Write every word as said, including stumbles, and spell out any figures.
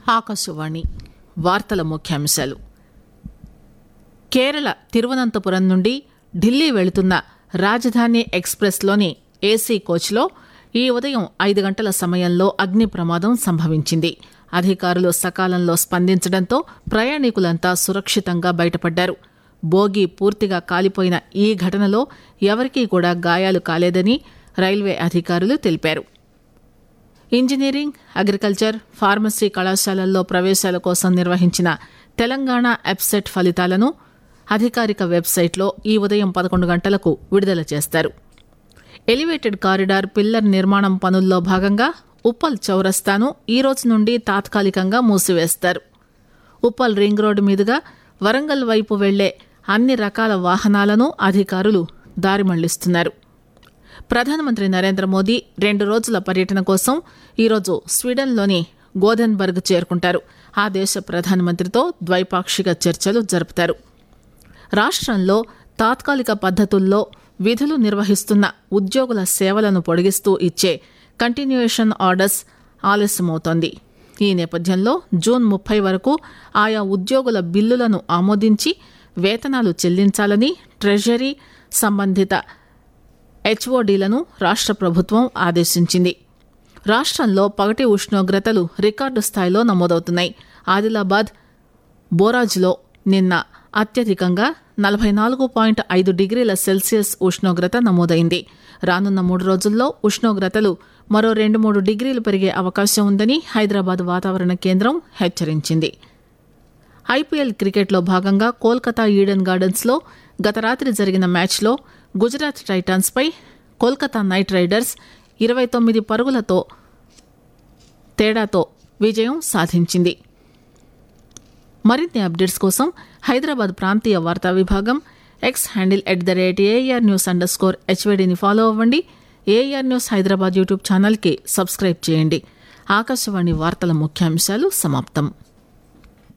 ఆకాశవాణి వార్తల ముఖ్యాంశాలు. కేరళ తిరువనంతపురం నుండి ఢిల్లీ వెళుతున్న రాజధాని ఎక్స్ప్రెస్లోని ఏసీ కోచ్లో ఈ ఉదయం ఐదు గంటల సమయంలో అగ్ని ప్రమాదం సంభవించింది. అధికారులు సకాలంలో స్పందించడంతో ప్రయాణికులంతా సురక్షితంగా బయటపడ్డారు. బోగి పూర్తిగా కాలిపోయిన ఈ ఘటనలో ఎవరికీ కూడా గాయాలు కాలేదని రైల్వే అధికారులు తెలిపారు. ఇంజనీరింగ్, అగ్రికల్చర్, ఫార్మసీ కళాశాలల్లో ప్రవేశాల కోసం నిర్వహించిన తెలంగాణ ఎబ్సెట్ ఫలితాలను అధికారిక వెబ్సైట్లో ఈ ఉదయం పదకొండు గంటలకు విడుదల చేస్తారు. ఎలివేటెడ్ కారిడార్ పిల్లర్ నిర్మాణం పనుల్లో భాగంగా ఉప్పల్ చౌరస్తాను ఈ రోజు నుండి తాత్కాలికంగా మూసివేస్తారు. ఉప్పల్ రింగ్ రోడ్డు మీదుగా వరంగల్ వైపు వెళ్లే అన్ని రకాల వాహనాలను అధికారులు దారి మళ్లిస్తున్నారు. ప్రధానమంత్రి నరేంద్ర మోదీ రెండు రోజుల పర్యటన కోసం ఈరోజు స్వీడన్లోని గోథెన్బర్గ్ చేరుకుంటారు. ఆ దేశ ప్రధానమంత్రితో ద్వైపాక్షిక చర్చలు జరుపుతారు. రాష్ట్రంలో తాత్కాలిక పద్ధతుల్లో విధులు నిర్వహిస్తున్న ఉద్యోగుల సేవలను పొడిగిస్తూ ఇచ్చే కంటిన్యూయేషన్ ఆర్డర్స్ ఆలస్యమవుతోంది. ఈ నేపథ్యంలో జూన్ ముప్పై వరకు ఆయా ఉద్యోగుల బిల్లులను ఆమోదించి వేతనాలు చెల్లించాలని ట్రెజరీ సంబంధిత హెచ్ఓడీలను రాష్ట్ర ప్రభుత్వం ఆదేశించింది. రాష్ట్రంలో పగటి ఉష్ణోగ్రతలు రికార్డు స్థాయిలో నమోదవుతున్నాయి. ఆదిలాబాద్, బోరాజ్లో నిన్న అత్యధికంగా నలభై నాలుగు పాయింట్ ఐదు డిగ్రీల సెల్సియస్ ఉష్ణోగ్రత నమోదైంది. రానున్న మూడు రోజుల్లో ఉష్ణోగ్రతలు మరో రెండు మూడు డిగ్రీలు పెరిగే అవకాశం ఉందని హైదరాబాద్ వాతావరణ కేంద్రం హెచ్చరించింది. ఐపీఎల్ క్రికెట్లో భాగంగా కోల్కతా ఈడెన్ గార్డెన్స్లో గత రాత్రి జరిగిన మ్యాచ్లో గుజరాత్ టైటాన్స్పై కోల్కతా నైట్ రైడర్స్ ఇరవై తొమ్మిది పరుగులతో తేడాతో విజయం సాధించింది. మరిన్ని అప్డేట్స్ కోసం హైదరాబాద్ ప్రాంతీయ వార్తా విభాగం X handle at the rate AR news under score హెచ్వైడీని follow అవ్వండి. ఏఆర్ న్యూస్ హైదరాబాద్ యూట్యూబ్ ఛానల్కి సబ్స్క్రైబ్ చేయండి. ఆకాశవాణి వార్తల ముఖ్యాంశాలు సమాప్తం.